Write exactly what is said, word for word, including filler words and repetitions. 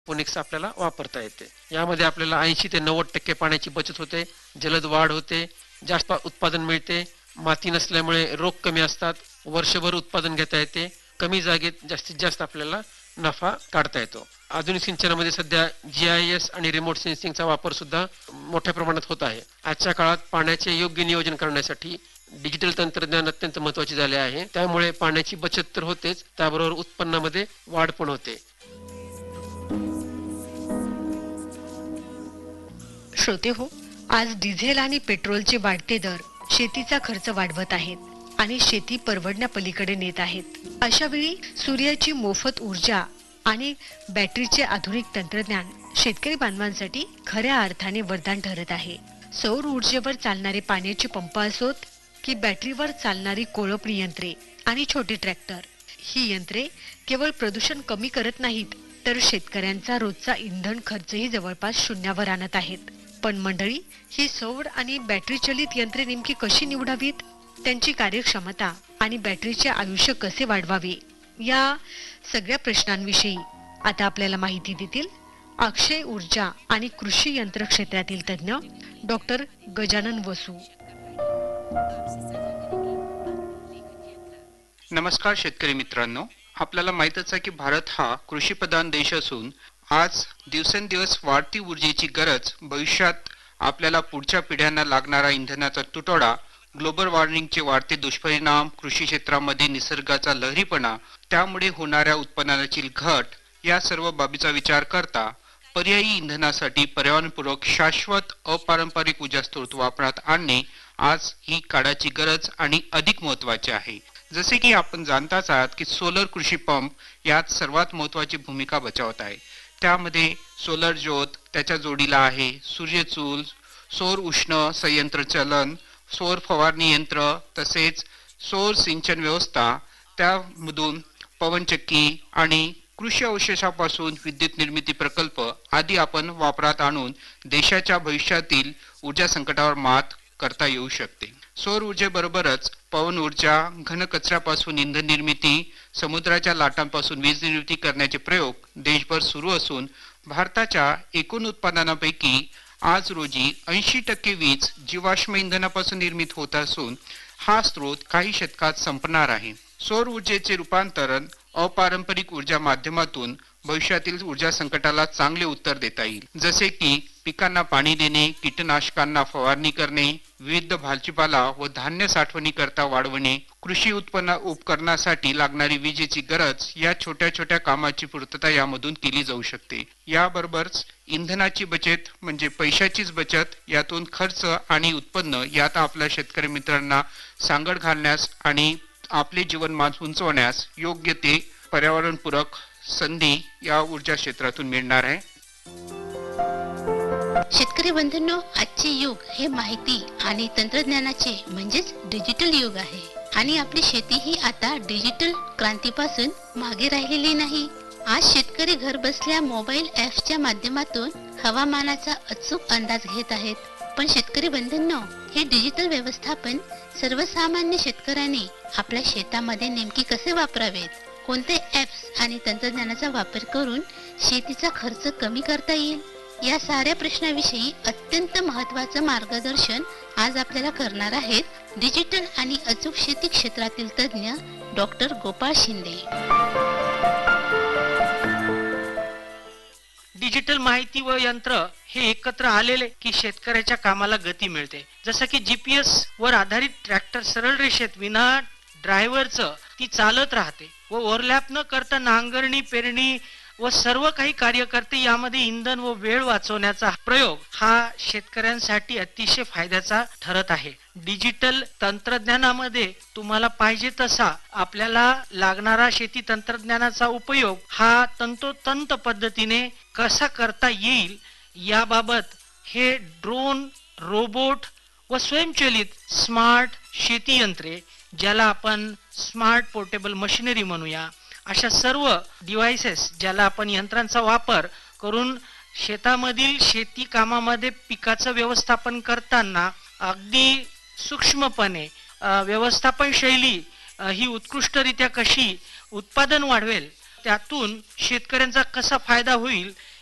Hydroponics आपल्याला वापरता येते। यामध्ये आपल्याला ऐंशी ते नव्वद टक्के पाण्याची बचत होते, जलद वाढ होते, जास्त उत्पादन मिळते, माती नसल्यामुळे रोग कमी असतात, वर्षभर उत्पादन घेता येते, कमी जागेत जास्तीत जास्त आपल्याला नफा काढता येतो। आधुनिक सिंचनामध्ये सध्या जी आय एस आणि रिमोट सेन्सिंगचा वापर सुद्धा मोठ्या प्रमाणात होत आहे। आजच्या काळात पाण्याचे योग्य नियोजन करण्यासाठी डिजिटल तंत्रज्ञान अत्यंत महत्त्वाचे झाले आहे। त्यामुळे पाण्याची बचत तर होतेच, त्याबरोबर उत्पन्नामध्ये वाढ पण होते। श्रोते हो, आज डिझेल आणि पेट्रोलचे वाढते दर शेतीचा खर्च वाढवत आहेत आणि शेती परवडण्यापलीकडे नेत आहेत। अशा वेळी सूर्याची मोफत ऊर्जा आणि बॅटरीचे आधुनिक तंत्रज्ञान शेतकरी बांधवांसाठी खऱ्या अर्थाने वरदान ठरत आहे। सौर ऊर्जेवर चालणारे पाण्याचे पंप असोत की बॅटरीवर चालणारी कोळपणी यंत्रे आणि छोटे ट्रॅक्टर, ही यंत्रे केवळ प्रदूषण कमी करत नाहीत तर शेतकऱ्यांचा रोजचा इंधन खर्चही जवळपास शून्यावर आणत आहेत। पण मंडळी, ही सौर आणि बॅटरी चलित यंत्रे नेमकी कशी निवडावीत, त्यांची कार्यक्षमता आणि बॅटरीचे आयुष्य कसे वाढवावे, या सगळ्या प्रश्नांविषयी आता आपल्याला माहिती देतील अक्षय ऊर्जा आणि कृषी यंत्र क्षेत्रातील तज्ञ डॉक्टर गजानन वसू। नमस्कार शेतकरी मित्रांनो, आपल्याला माहितच आहे की भारत हा कृषी प्रधान देश असून आज दिवसेंदिवस वाढती ऊर्जेची गरज, भविष्यात आपल्याला पुढच्या पिढ्यांना लागणारा इंधनाचा तुटवडा, ग्लोबल वॉर्मिंगचे वाढते दुष्परिणाम, कृषी क्षेत्रामध्ये निसर्गाचा लहरीपणा, त्यामुळे होणाऱ्या उत्पन्नाची घट, या सर्व बाबीचा विचार करता पर्यायी इंधनासाठी पर्यावरणपूरक शाश्वत अपारंपरिक ऊर्जा स्रोत वापरात आणणे आज ही काळाची गरज आणि अधिक महत्त्वाचे आहे। जसे की आपण जाणताच आहात की सोलर कृषी पंप यात सर्वात महत्त्वाची भूमिका बजावत आहे। त्यामध्ये सोलर ज्योत, त्याच्या जोडीला आहे सूर्यचूल, सौर उष्ण संयंत्र चलन, सौर फवारणी यंत्र, तसेच सौर सिंचन व्यवस्था, त्यामधून पवनचक्की आणि कृषी अवशेषापासून विद्युत निर्मिती प्रकल्प आदी आपण वापरात आणून देशाच्या भविष्यातील ऊर्जा संकटावर मात करता येऊ शकते। सौर ऊर्जेबरोबरच पवन ऊर्जा, घनकचऱ्यापासून इंधन निर्मिती, समुद्राच्या लाटांपासून वीज निर्मिती करण्याचे प्रयोग देशभर सुरू असून भारताच्या एकूण उत्पादनापैकी आज रोजी ऐंशी टक्के वीज जीवाश्म इंधनापासून निर्मित होत असून हा स्रोत काही शतकात संपणार आहे। सौर ऊर्जेचे रूपांतरण अपारंपरिक ऊर्जा माध्यमातून भविष्यातील ऊर्जा संकटाला चांगले उत्तर देता येईल, जसे की पिकांना पाणी देणे, कीटकनाशकांना फवारणी करणे, विविध भाजीपाला व धान्य साठवणी करता वाढवणे, कृषी उत्पन्न उपकरणासाठी लागणारी विजेची गरज, या छोट्या छोट्या कामाची पूर्तता यामधून केली जाऊ शकते। याबरोबरच इंधनाची बचत म्हणजे पैशाचीच बचत, यातून खर्च आणि उत्पन्न यात आपल्या शेतकरी मित्रांना सांगड घालण्यास आणि आपले जीवनमान उंचवण्यास योग्य ते पर्यावरणपूरक संधी या ऊर्जा क्षेत्रातून मिळणार आहे। शेतकरी बंधूंनो, आजचे युग हे माहिती आणि तंत्रज्ञानाचे म्हणजेच डिजिटल युग आहे आणि आपली शेती ही आता डिजिटल क्रांतीपासून मागे राहिलेली नाही। आज शेतकरी घर बसल्या मोबाईल ॲप्सच्या माध्यमातून हवामानाचा अचूक अंदाज घेत आहेत। पण शेतकरी बंधूंनो, हे डिजिटल व्यवस्थापन सर्वसामान्य शेतकऱ्यांनी आपल्या शेतामध्ये नेमकी कसे वापरावेत, कोणते ॲप्स आणि तंत्रज्ञानाचा वापर करून शेतीचा खर्च कमी करता येईल, या साऱ्या प्रश्नाविषयी अत्यंत महत्त्वाचं मार्गदर्शन आज आपल्याला करणार आहेत डिजिटल आणि अचूक शेती क्षेत्रातील तज्ञ डॉक्टर गोपाळ शिंदे। डिजिटल माहिती व यंत्र हे एकत्र आलेले की शेतकऱ्याच्या कामाला गती मिळते। जसं की जीपीएस वर आधारित ट्रॅक्टर सरळ रेषेत विना ड्रायव्हरचं ती चालत राहते व ओव्हरलॅप न करता नांगरणी, पेरणी व सर्व काही कार्य करते। यामध्ये इंधन व वेळ वाचवण्याचा प्रयोग हा शेतकऱ्यांसाठी अतिशय फायद्याचा ठरत आहे। डिजिटल तंत्रज्ञानामध्ये तुम्हाला पाहिजे तसा आपल्याला लागणारा शेती तंत्रज्ञानाचा उपयोग हा तंतोतंत पद्धतीने कसा करता येईल याबाबत हे ड्रोन, रोबोट व स्वयंचलित स्मार्ट शेती यंत्रे, ज्याला आपण स्मार्ट पोर्टेबल मशिनरी म्हणूया, अशा सर्व डिव्हाइसेस ज्याला आपण यंत्रांचा वापर करून शेतामधील शेती कामामध्ये पिकाचं व्यवस्थापन करताना अगदी सूक्ष्मपणे व्यवस्थापन शैली ही उत्कृष्टरित्या कशी उत्पादन वाढवेल त्यातून शेतकऱ्यांचा कसा फायदा होईल